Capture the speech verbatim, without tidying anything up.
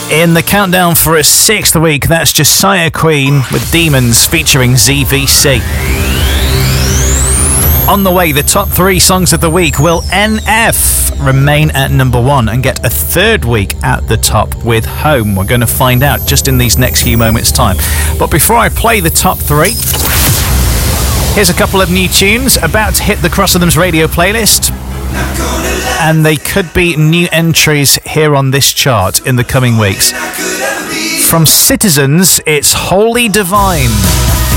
In the countdown for a sixth week, that's Josiah Queen with Demons featuring Z V C. On the way, the top three songs of the week. Will N F remain at number one and get a third week at the top with Home? We're going to find out just in these next few moments' time. But before I play the top three, here's a couple of new tunes about to hit the Cross Rhythms radio playlist. And they could be new entries here on this chart in the coming weeks. From Citizens, it's Holy Divine.